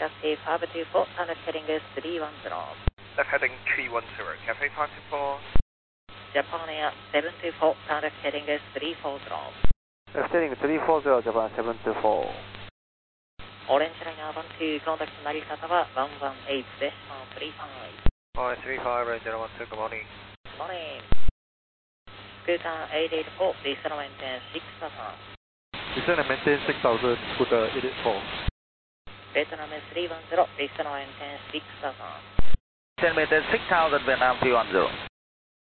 Cafe 524, standard heading is 310. Left heading 310, Cafe 524. Japan Air 724, standard heading is 340. Left heading 340, Japan 724. Orange Liner 12, contact 成田は118です。35. Hi, 35, Ranger 12, good morning. Good morning. Scooter 884, please maintain 6000. Descend and maintain 6000, Scooter 884. Vietnam 310, please maintain 6000. Descend maintain 6000, Vietnam 310.